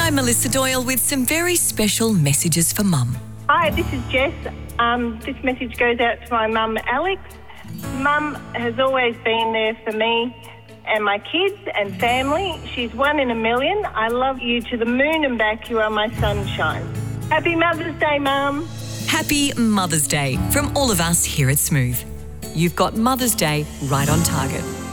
I'm Melissa Doyle with some very special messages for Mum. Hi, this is Jess. This message goes out to my mum, Alex. Mum has always been there for me and my kids and family. She's one in a million. I love you to the moon and back. You are my sunshine. Happy Mother's Day, Mum. Happy Mother's Day from all of us here at Smooth. You've got Mother's Day right on target.